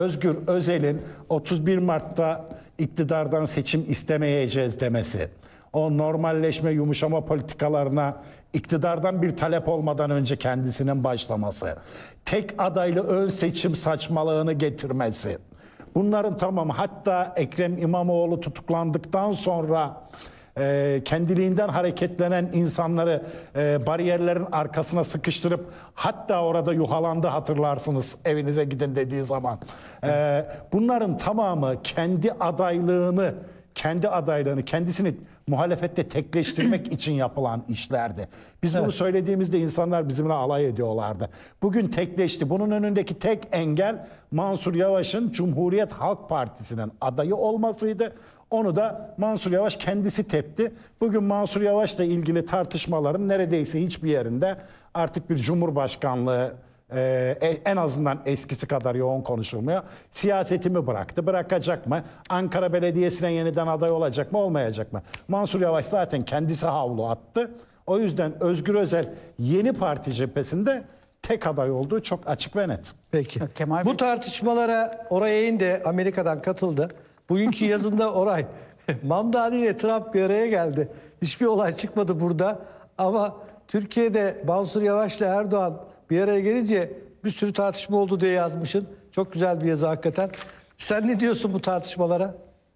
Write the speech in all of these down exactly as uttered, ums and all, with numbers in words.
Özgür Özel'in otuz bir Mart'ta iktidardan seçim istemeyeceğiz demesi, o normalleşme, yumuşama politikalarına iktidardan bir talep olmadan önce kendisinin başlaması, tek adaylı ön seçim saçmalığını getirmesi, bunların tamamı, hatta Ekrem İmamoğlu tutuklandıktan sonra e, kendiliğinden hareketlenen insanları e, bariyerlerin arkasına sıkıştırıp hatta orada yuhalandı, hatırlarsınız, evinize gidin dediği zaman. E, bunların tamamı kendi adaylığını, kendi adaylığını, kendisini muhalefette tekleştirmek için yapılan işlerdi. Biz bunu Evet. söylediğimizde insanlar bizimle alay ediyorlardı. Bugün tekleşti. Bunun önündeki tek engel Mansur Yavaş'ın Cumhuriyet Halk Partisi'nin adayı olmasıydı. Onu da Mansur Yavaş kendisi tepti. Bugün Mansur Yavaş'la ilgili tartışmaların neredeyse hiçbir yerinde artık bir Cumhurbaşkanlığı Ee, en azından eskisi kadar yoğun konuşulmuyor. Siyasetimi bıraktı, bırakacak mı? Ankara Belediyesi'ne yeniden aday olacak mı, olmayacak mı? Mansur Yavaş zaten kendisi havlu attı. O yüzden Özgür Özel yeni parti cephesinde tek aday olduğu çok açık ve net. Peki. Kemal Bu Bey- tartışmalara Oray Eğin de Amerika'dan katıldı. Bugünkü yazında Oray, Mamdani ile Trump bir araya geldi. Hiçbir olay çıkmadı burada. Ama Türkiye'de Mansur Yavaş'la Erdoğan bir araya gelince bir sürü tartışma oldu diye yazmışsın. Çok güzel bir yazı hakikaten. Sen ne diyorsun bu tartışmalara?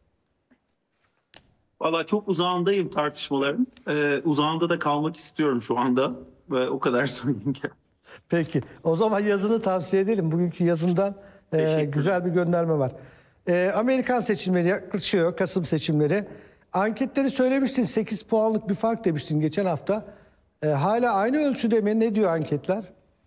Valla çok uzağındayım tartışmaların. Ee, uzağında da kalmak istiyorum şu anda. Ve o kadar söyleyeyim ki. Peki. O zaman yazını tavsiye edelim. Bugünkü yazından e, Teşekkür güzel bir gönderme var. E, Amerikan seçimleri yaklaşıyor. Kasım seçimleri. Anketleri söylemiştin. sekiz puanlık bir fark demiştin geçen hafta. E, hala aynı ölçüde mi? Ne diyor anketler?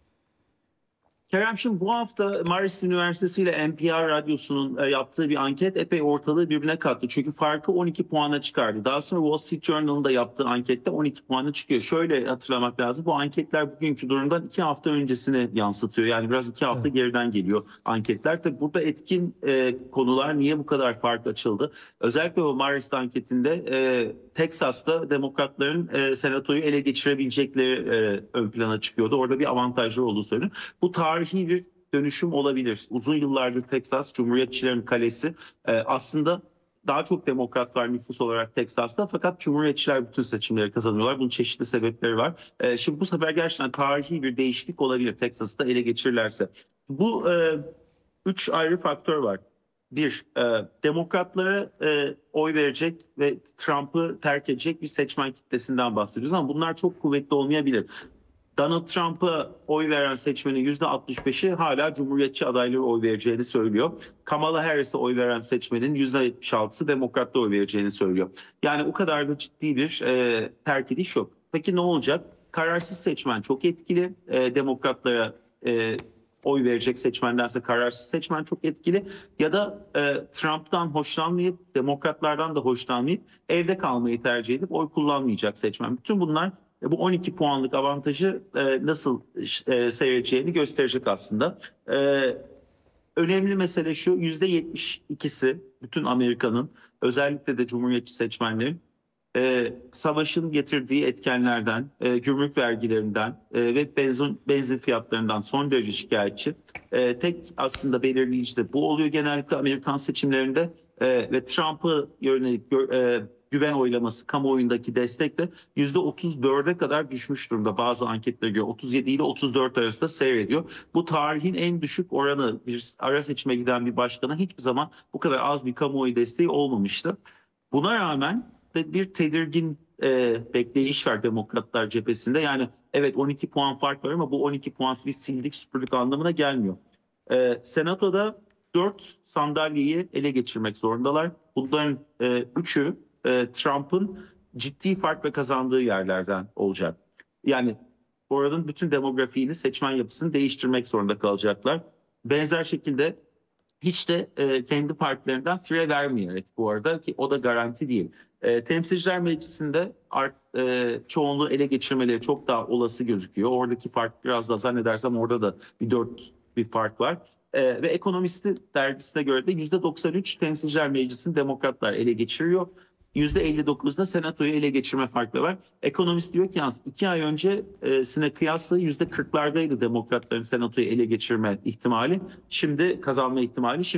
Kerem, şimdi bu hafta Marist Üniversitesi ile N P R Radyosu'nun e, yaptığı bir anket epey ortalığı birbirine kattı. Çünkü farkı on iki puana çıkardı. Daha sonra Wall Street Journal'ın da yaptığı ankette on iki puana çıkıyor. Şöyle hatırlamak lazım. Bu anketler bugünkü durumdan iki hafta öncesini yansıtıyor. Yani biraz iki hafta Evet. geriden geliyor anketler. Tabii burada etkin e, konular, niye bu kadar fark açıldı? Özellikle o Marist anketinde e, Teksas'ta demokratların e, senatoyu ele geçirebilecekleri e, ön plana çıkıyordu. Orada bir avantajlı olduğu söyleniyor. Bu tarihi bir dönüşüm olabilir. Uzun yıllardır Teksas Cumhuriyetçilerin kalesi. Ee, aslında daha çok demokrat var nüfus olarak Teksas'ta, fakat Cumhuriyetçiler bütün seçimleri kazanıyorlar. Bunun çeşitli sebepleri var. Ee, şimdi bu sefer gerçekten tarihi bir değişiklik olabilir Teksas'ta ele geçirirlerse. Bu e, üç ayrı faktör var. Bir, e, demokratlara e, oy verecek ve Trump'ı terk edecek bir seçmen kitlesinden bahsediyoruz ama bunlar çok kuvvetli olmayabilir. Donald Trump'a oy veren seçmenin yüzde altmış beşi hala Cumhuriyetçi adaylara oy vereceğini söylüyor. Kamala Harris'e oy veren seçmenin yüzde yetmiş altısı Demokrat'ta oy vereceğini söylüyor. Yani o kadar da ciddi bir e, terk ediş yok. Peki ne olacak? Kararsız seçmen çok etkili. E, demokratlara e, oy verecek seçmendense kararsız seçmen çok etkili. Ya da e, Trump'tan hoşlanmayıp, demokratlardan da hoşlanmayıp evde kalmayı tercih edip oy kullanmayacak seçmen. Bütün bunlar bu on iki puanlık avantajı e, nasıl e, seyredeceğini gösterecek aslında. E, önemli mesele şu: yüzde yetmiş ikisi bütün Amerika'nın, özellikle de Cumhuriyetçi seçmenlerin e, savaşın getirdiği etkenlerden, e, gümrük vergilerinden e, ve benzin benzin fiyatlarından son derece şikayetçi. E, tek aslında belirleyici de bu oluyor genellikle Amerikan seçimlerinde e, ve Trump'ı yönelik e, güven oylaması, kamuoyundaki destek de yüzde otuz dörde kadar düşmüş durumda. Bazı anketlere göre otuz yedi ile otuz dört arasında seyrediyor. Bu tarihin en düşük oranı. Bir ara seçime giden bir başkana hiçbir zaman bu kadar az bir kamuoyu desteği olmamıştı. Buna rağmen de bir tedirgin e, bekleyiş var demokratlar cephesinde. Yani evet, on iki puan fark var ama bu on iki puan bir sildik süpürdük anlamına gelmiyor. E, Senato'da dört sandalyeyi ele geçirmek zorundalar. Bunların e, üçü e, Trump'ın ciddi farkla kazandığı yerlerden olacak. Yani oranın bütün demografiğini, seçmen yapısını değiştirmek zorunda kalacaklar. Benzer şekilde hiç de e, kendi partilerinden fire vermeyerek, bu arada, ki o da garanti değil. E, Temsilciler Meclisi'nde art, e, çoğunluğu ele geçirmeleri çok daha olası gözüküyor. Oradaki fark biraz da, zannedersem orada da bir dört bir fark var. E, ve Ekonomisti dergisine göre de yüzde doksan üç Temsilciler Meclisi'ni demokratlar ele geçiriyor. yüzde elli dokuzda senatoyu ele geçirme farkları var. Ekonomist diyor ki yalnız iki ay öncesine kıyasla yüzde kırklardaydı demokratların senatoyu ele geçirme ihtimali. Şimdi kazanma ihtimali. Şimdi